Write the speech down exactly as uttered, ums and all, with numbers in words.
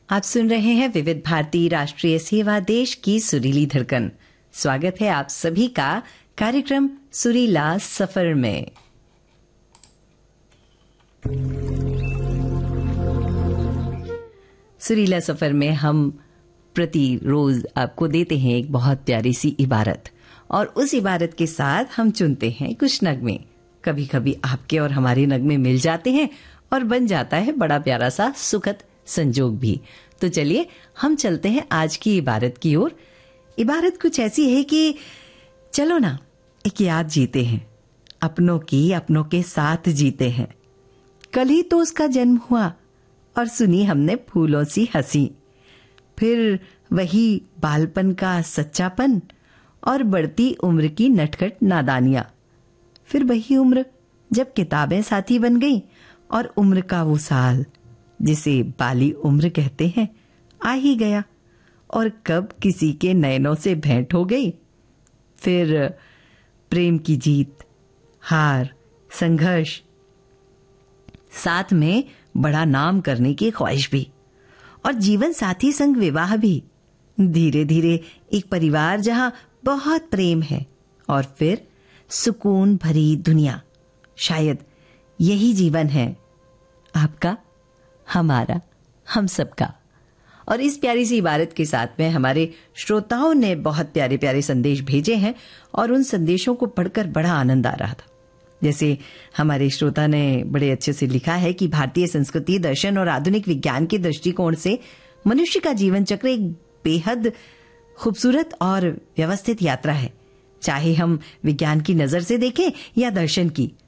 आप सुन रहे हैं विविध भारती राष्ट्रीय सेवा देश की सुरीली धड़कन। स्वागत है आप सभी का कार्यक्रम सुरीला सफर में। सुरीला सफर में हम प्रतिरोज आपको देते हैं एक बहुत प्यारी सी इबारत और उस इबारत के साथ हम चुनते हैं कुछ नगमे। कभी कभी आपके और हमारे नगमे मिल जाते हैं और बन जाता है बड़ा प्यारा सा सुखद संजोग भी। तो चलिए हम चलते हैं आज की इबारत की ओर। इबारत कुछ ऐसी है कि चलो ना एक याद जीते हैं, अपनों की अपनों के साथ जीते हैं। कल ही तो उसका जन्म हुआ और सुनी हमने फूलों सी हंसी। फिर वही बालपन का सच्चापन और बढ़ती उम्र की नटखट नादानियां। फिर वही उम्र जब किताबें साथी बन गई और उम्र का वो साल जिसे बाली उम्र कहते हैं आ ही गया और कब किसी के नयनों से भेंट हो गई। फिर प्रेम की जीत, हार, संघर्ष, साथ में बड़ा नाम करने की ख्वाहिश भी और जीवन साथी संग विवाह भी। धीरे धीरे एक परिवार जहां बहुत प्रेम है और फिर सुकून भरी दुनिया। शायद यही जीवन है आपका, हमारा, हम सबका। और इस प्यारी सी इबारत के साथ में हमारे श्रोताओं ने बहुत प्यारे प्यारे संदेश भेजे हैं और उन संदेशों को पढ़कर बड़ा आनंद आ रहा था। जैसे हमारे श्रोता ने बड़े अच्छे से लिखा है कि भारतीय संस्कृति, दर्शन और आधुनिक विज्ञान के दृष्टिकोण से मनुष्य का जीवन चक्र एक बेहद खूबसूरत और व्यवस्थित यात्रा है। चाहे हम विज्ञान की नजर से देखें या दर्शन की,